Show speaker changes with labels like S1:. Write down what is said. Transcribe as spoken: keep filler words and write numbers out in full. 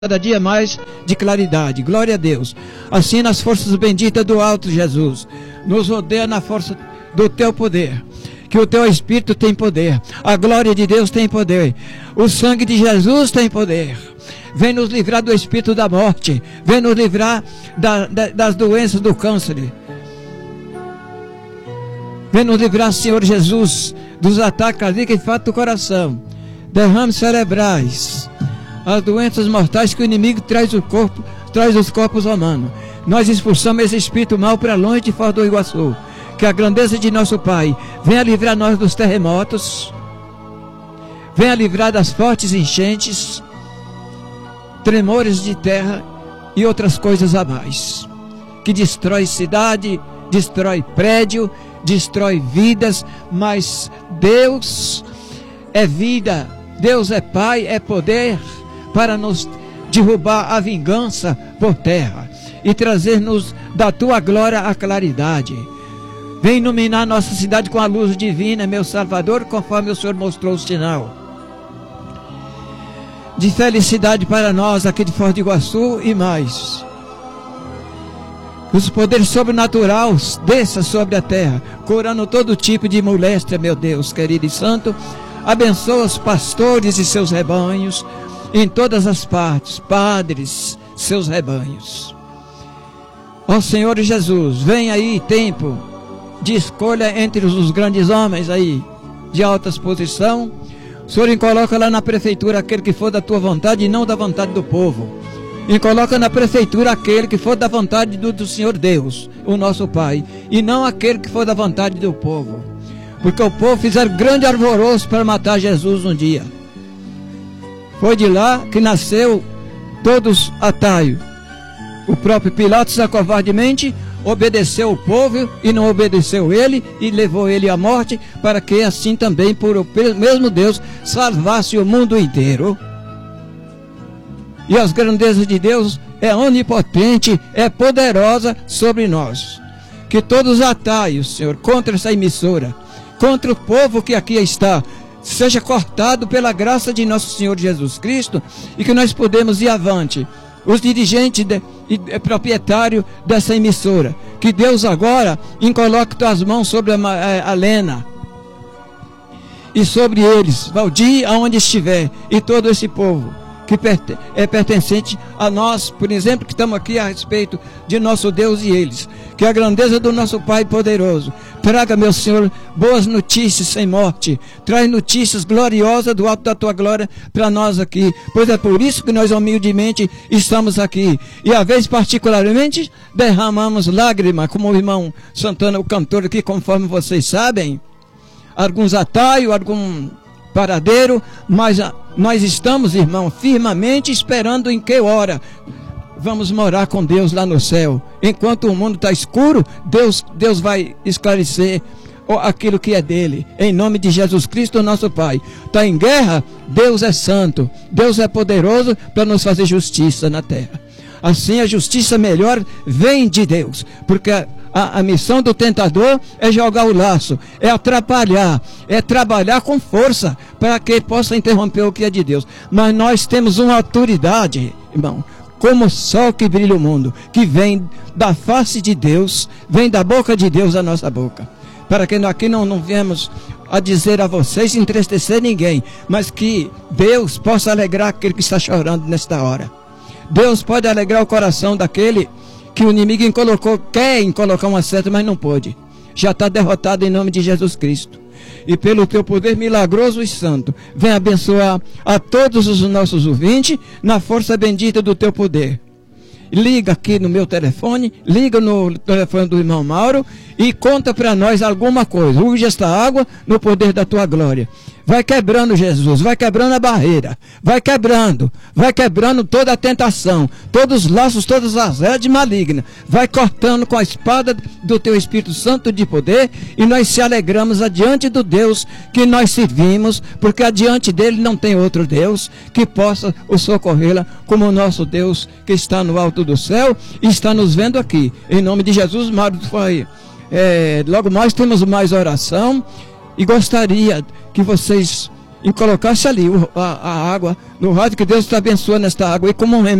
S1: cada dia mais de claridade. Glória a Deus. Assim, nas forças benditas do alto, Jesus, nos rodeia na força do teu poder, que o teu Espírito tem poder, a glória de Deus tem poder, o sangue de Jesus tem poder. Vem nos livrar do espírito da morte, vem nos livrar da, da, das doenças do câncer, vem nos livrar, Senhor Jesus, dos ataques cardíacos e infarto do coração, derrames cerebrais, as doenças mortais que o inimigo traz o corpo, traz os corpos humanos. Nós expulsamos esse espírito mal para longe de Foz do Iguaçu. Que a grandeza de nosso Pai venha livrar nós dos terremotos, venha livrar das fortes enchentes, tremores de terra e outras coisas a mais, que destrói cidade, destrói prédio, destrói vidas. Mas Deus é vida, Deus é Pai, é poder para nos derrubar a vingança por terra e trazer-nos da tua glória a claridade. Vem iluminar nossa cidade com a luz divina, meu Salvador, conforme o Senhor mostrou o sinal de felicidade para nós aqui de Foz do Iguaçu e mais. Os poderes sobrenaturais desçam sobre a terra, curando todo tipo de moléstia, meu Deus querido e santo. Abençoa os pastores e seus rebanhos em todas as partes, padres, seus rebanhos. Ó Senhor Jesus, vem aí tempo de escolha entre os grandes homens aí, de altas posição. O Senhor coloca lá na prefeitura aquele que for da tua vontade e não da vontade do povo. E coloca na prefeitura aquele que for da vontade do, do Senhor Deus, o nosso Pai, e não aquele que for da vontade do povo. Porque o povo fizeram grande alvoroço para matar Jesus um dia. Foi de lá que nasceu todos Ataio. O próprio Pilatos, covardemente, obedeceu o povo e não obedeceu ele e levou ele à morte, para que assim também por o mesmo Deus salvasse o mundo inteiro. E as grandezas de Deus é onipotente, é poderosa sobre nós. Que todos os ataios, Senhor, contra essa emissora, contra o povo que aqui está, seja cortado pela graça de nosso Senhor Jesus Cristo, e que nós podemos ir avante. Os dirigentes de, e proprietários dessa emissora, que Deus agora coloque tuas mãos sobre a, a, a Lena e sobre eles, Valdir, aonde estiver, e todo esse povo que perte, é pertencente a nós, por exemplo, que estamos aqui a respeito de nosso Deus e eles. Que a grandeza do nosso Pai poderoso traga, meu Senhor, boas notícias sem morte, traz notícias gloriosas do alto da tua glória para nós aqui, pois é por isso que nós humildemente estamos aqui, e às vezes particularmente derramamos lágrimas, como o irmão Santana, o cantor aqui, conforme vocês sabem, alguns ataios, algum paradeiro, mas nós estamos, irmão, firmemente esperando em que hora vamos morar com Deus lá no céu. Enquanto o mundo está escuro, Deus, Deus vai esclarecer aquilo que é dele, em nome de Jesus Cristo, nosso Pai. Está em guerra, Deus é santo, Deus é poderoso para nos fazer justiça na terra. Assim a justiça melhor vem de Deus, porque a, a, a missão do tentador é jogar o laço, é atrapalhar, é trabalhar com força para que possa interromper o que é de Deus. Mas nós temos uma autoridade, irmão, como o sol que brilha o mundo, que vem da face de Deus, vem da boca de Deus a nossa boca, para que aqui não, não viemos a dizer a vocês, entristecer ninguém, mas que Deus possa alegrar aquele que está chorando nesta hora. Deus pode alegrar o coração daquele que o inimigo colocou, quer colocar uma seta, mas não pôde. Já está derrotado em nome de Jesus Cristo. E pelo teu poder milagroso e santo, vem abençoar a todos os nossos ouvintes na força bendita do teu poder. Liga aqui no meu telefone, liga no telefone do irmão Mauro e conta para nós alguma coisa. Use esta água no poder da tua glória. Vai quebrando, Jesus, vai quebrando a barreira, vai quebrando, vai quebrando toda a tentação, todos os laços, todas as redes malignas, vai cortando com a espada do teu Espírito Santo de poder, e nós se alegramos adiante do Deus que nós servimos, porque adiante dele não tem outro Deus que possa o socorrê-la como o nosso Deus que está no alto do céu e está nos vendo aqui. Em nome de Jesus, Mário, foi, é, logo mais temos mais oração, e gostaria que vocês em colocar-se ali a, a água no rádio, que Deus está abençoando esta água. E como